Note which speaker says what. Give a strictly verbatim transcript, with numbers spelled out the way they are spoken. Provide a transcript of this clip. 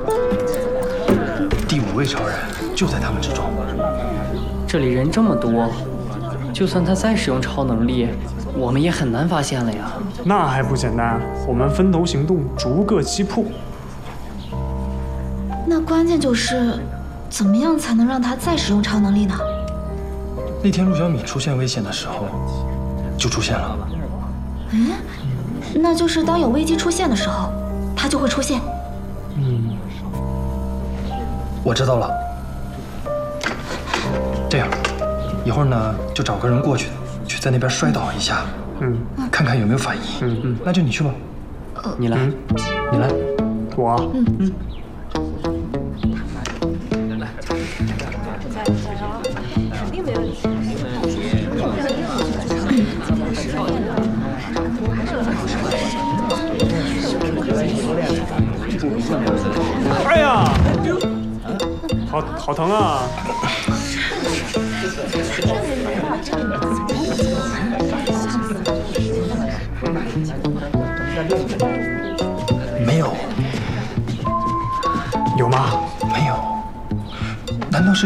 Speaker 1: 第五位超人就在他们之中。
Speaker 2: 这里人这么多，就算他再使用超能力，我们也很难发现了呀。
Speaker 3: 那还不简单？我们分头行动，逐个击破。
Speaker 4: 那关键就是，怎么样才能让他再使用超能力呢？
Speaker 1: 那天陆小米出现危险的时候，就出现了。
Speaker 4: 嗯，那就是当有危机出现的时候，他就会出现。
Speaker 3: 嗯，
Speaker 1: 我知道了。这样，一会儿呢就找个人过去，去在那边摔倒一下，
Speaker 3: 嗯，
Speaker 1: 看看有没有反应。
Speaker 3: 嗯嗯，
Speaker 1: 那就你去吧。
Speaker 2: 你来，
Speaker 3: 嗯、
Speaker 1: 你来，
Speaker 3: 我。
Speaker 4: 嗯嗯。
Speaker 5: 肯定没问题。
Speaker 3: 哎呀，好好疼啊！